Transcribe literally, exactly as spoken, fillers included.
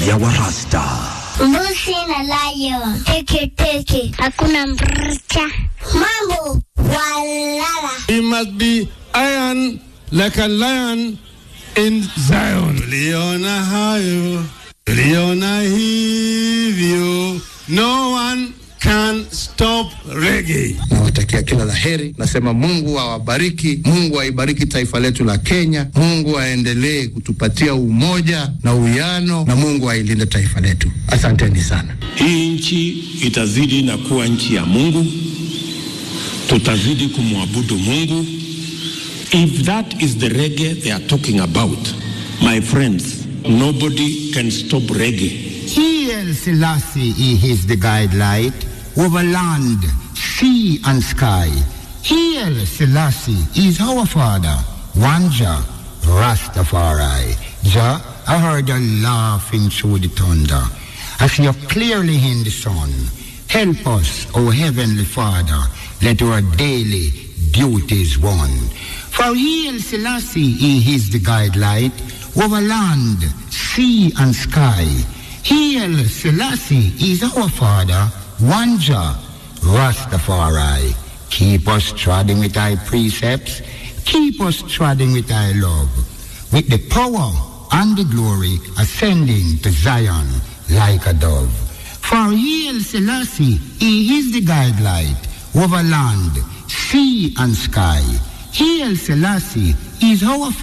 ya Warasta. Mbuzi na lion. Teke teke. Hakuna mrcha. Mambo walala. He must be iron like a lion in Zion. Liona hayo, liona hivyo. No one can stop reggae. Nawatakia kila laheri. Nasema Mungu awabariki, Mungu aibariki taifa letu la Kenya, Mungu aendelee kutupatia umoja na uwiano, na Mungu ailinde taifa letu. Asanteni sana. Hii nchi itazidi na kuwa nchi ya Mungu. Tutazidi kumwabudu Mungu. If that is the reggae they are talking about, my friends, nobody can stop reggae. Hail Selassie, he is the guidelight over land, sea and sky. Hail Selassie is our father, one Jah, Rastafari. Jah, I heard you laughing through the thunder. I see you clearly in the sun. Help us, O Heavenly Father, let our daily duties won. For Hail Selassie, he is the guidelight over land, sea and sky. Hail Selassie is our father, one Jah, Rastafari. Keep us treading with thy precepts, keep us treading with thy love, with the power and the glory ascending to Zion like a dove. For Hail Selassie, he is the guidelight over land, sea and sky. Hail Selassie is our